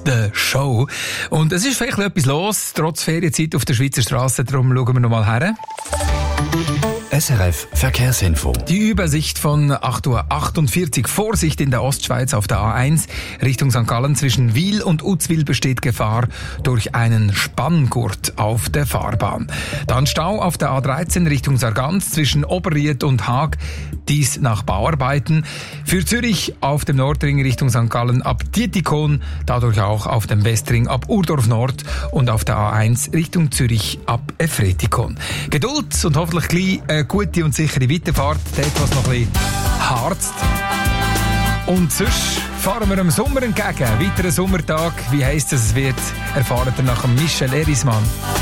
«The Show». Und es ist vielleicht etwas los, trotz Ferienzeit auf der Schweizer Straße. Darum schauen wir noch mal her. SRF Verkehrsinfo. Die Übersicht von 8:48 Uhr. Vorsicht in der Ostschweiz auf der A1 Richtung St. Gallen. Zwischen Wil und Uzwil besteht Gefahr durch einen Spanngurt auf der Fahrbahn. Dann Stau auf der A13 Richtung Sargans zwischen Oberried und Haag. Dies nach Bauarbeiten. Für Zürich auf dem Nordring Richtung St. Gallen ab Dietikon. Dadurch auch auf dem Westring ab Urdorf Nord. Und auf der A1 Richtung Zürich ab Efretikon. Geduld und hoffentlich gleich gute und sichere Weiterfahrt, dort was noch ein bisschen harzt. Und sonst fahren wir dem Sommer entgegen. Weiterer Sommertag, wie heisst es wird, erfahren wir nach dem Michel Erismann.